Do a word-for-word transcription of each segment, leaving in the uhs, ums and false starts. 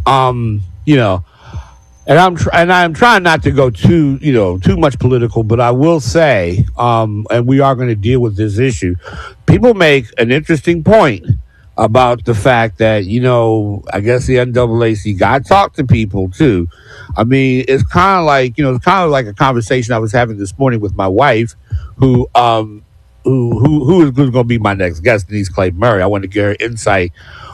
Um, you know, and I'm tr- and I'm trying not to go too, you know, too much political, but I will say, um, and we are going to deal with this issue. People make an interesting point about the fact that, you know, I guess the N double A C got to talk to people too. I mean, it's kind of like, you know, it's kind of like a conversation I was having this morning with my wife, who um who who who is going to be my next guest, Denise Clay Murray. I want to get her insight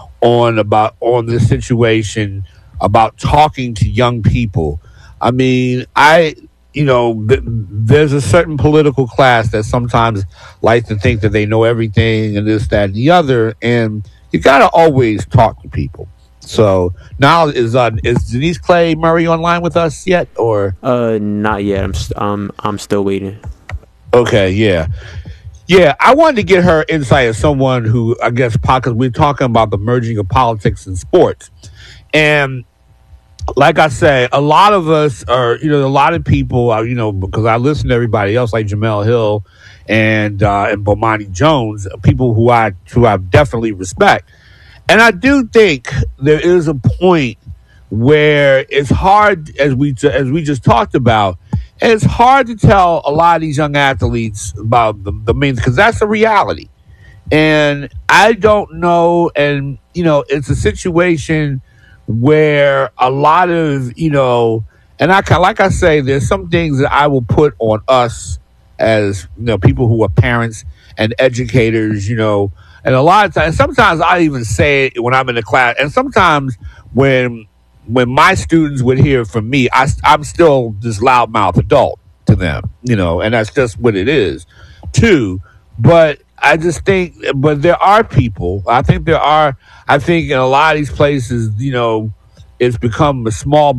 on about on this situation about talking to young people. I mean, I you know, th- there's a certain political class that sometimes like to think that they know everything and this, that, and the other, and you got to always talk to people. So now is uh, is Denise Clay Murray online with us yet, or Uh, not yet. I'm st- um I'm still waiting. okay, yeah. Yeah, I wanted to get her insight as someone who, I guess, because we're talking about the merging of politics and sports. And like I say, a lot of us are, you know, a lot of people, are, you know, because I listen to everybody else like Jamel Hill and uh, and Bomani Jones, people who I who I definitely respect. And I do think there is a point where it's hard, as we as we just talked about, it's hard to tell a lot of these young athletes about the, the means, because that's the reality. And I don't know, and you know, it's a situation where a lot of, you know, and I like I say, there's some things that I will put on us as, you know, people who are parents and educators, you know, and a lot of times, sometimes I even say it when I'm in the class, and sometimes when when my students would hear from me, I, I'm still this loudmouth adult to them, you know, and that's just what it is, too. But I just think, but there are people, I think there are, I think in a lot of these places, you know, it's become a small